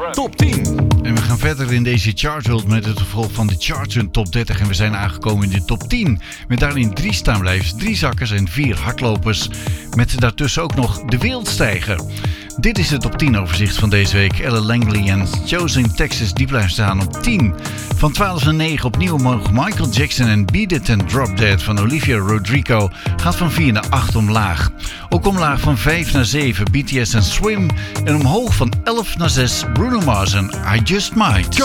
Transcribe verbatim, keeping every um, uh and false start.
top tien. En we gaan verder in deze Chartworld met het vervolg van de Charts in top dertig. En we zijn aangekomen in de top tien. Met daarin drie staanblijvers, drie zakkers en vier hardlopers. Met daartussen ook nog de wereldstijger. Dit is de top tien overzicht van deze week. Elle Langley en Chosen Texas, die blijven staan op tien. Van twaalf naar negen opnieuw omhoog Michael Jackson en Beat It and Drop Dead van Olivia Rodrigo gaat van vier naar acht omlaag. Ook omlaag van vijf naar zeven B T S en Swim. En omhoog van elf naar zes Bruno Mars en I Just Might.